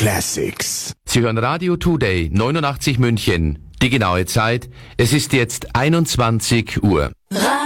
Classics. Sie hören Radio Today 89 München. Die genaue Zeit, es ist jetzt 21 Uhr.